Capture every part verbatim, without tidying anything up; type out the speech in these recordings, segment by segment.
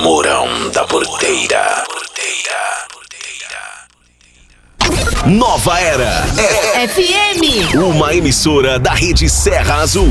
Mourão da Porteira. Nova Era é F M, uma emissora da rede Serra Azul.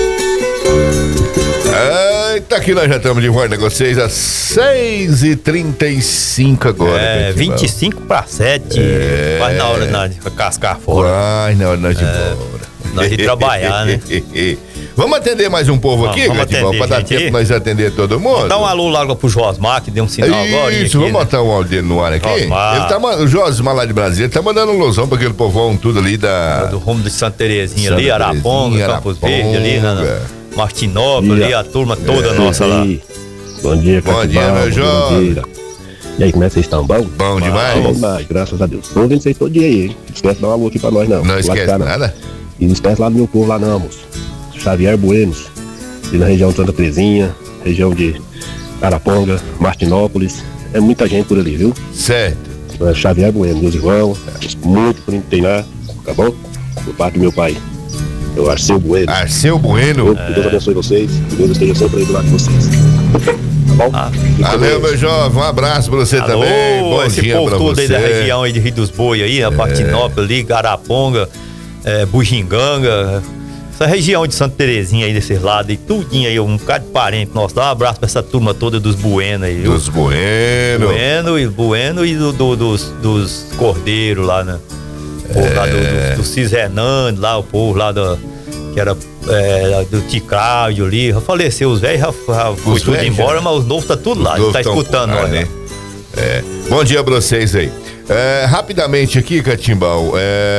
Eita, aqui nós já estamos de volta com vocês às seis e trinta e cinco agora. É, vinte e cinco para sete. É. Quase na hora de nós cascar fora. Ai, na hora de nós de embora. Nós de trabalhar, né? Vamos atender mais um povo aqui, vamos Catibão, atender, pra dar gente, tempo aí. nós atender todo mundo? Dá um alô logo pro Josmar, que deu um sinal agora. Isso, vamos botar um áudio dele no ar aqui. Josmar. Ele tá, ma- o Josmar lá de Brasília, ele tá mandando um lusão pra aquele povão tudo ali da... Do rumo de Santa Terezinha Santa ali, Araponga, Terezinha, Campos Araponga. Verde ali, na, na Martinópolis, ali, a turma toda É. nossa lá. Bom dia, Bom dia, Catibão, meu bom jovem. dia. E aí, como é que vocês estão? Bom? Bom demais. Bom demais, graças a Deus. Tô ouvindo vocês todo dia aí, hein? Não esquece de dar um alô aqui pra nós, não. Não Lá de esquece cá, não. nada? E não esquece lá do meu povo lá, não, moço. Xavier Buenos, ali na região de Santa Terezinha, região de Araponga, Martinópolis. É muita gente por ali, viu? Certo. É Xavier Bueno, meus irmãos, muito bonito tem lá, tá bom? Por parte do meu pai, é o Arceu Bueno. Arceu Bueno. Que Deus abençoe vocês, que Deus esteja sempre aí do lado de vocês. Tá bom? Ah, Valeu, meu jovem. Um abraço pra você Alô, também. Bom esse dia povo pra todo você. aí da região aí de Rio dos Boi aí, a Martinópolis ali, Garaponga, é, Bugiganga, essa região de Santa Terezinha aí desses lados aí, tudinho aí, um bocado de parente nosso. Dá um abraço pra essa turma toda dos Bueno aí, viu? Dos Bueno. Bueno e Bueno e do, do- dos, dos Cordeiros lá, né? O povo lá do, do, do Cis Hernandes, lá, o povo lá do, que era é, do Ticádio ali. Já faleceu os velhos, já, já foi tudo velhos embora, já. mas os novos tá tudo lá, Os novos tá tão escutando por lá, nós, né? né? É. Bom dia pra vocês aí. É, rapidamente aqui, Catimbau,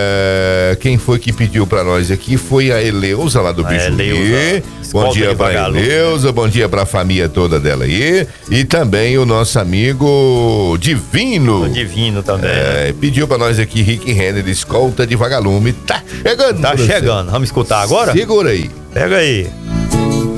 é, quem foi que pediu pra nós aqui foi a Eleusa lá do A Bijuí. Eleusa, Bom escolta dia de pra Vagalume. Eleusa, bom dia pra família toda dela aí. E também o nosso amigo Divino. O Divino também, né? É, pediu pra nós aqui, Rick Renner, escolta de Vagalume. Tá chegando. Tá pra você. chegando, vamos escutar agora? Segura aí. Pega aí.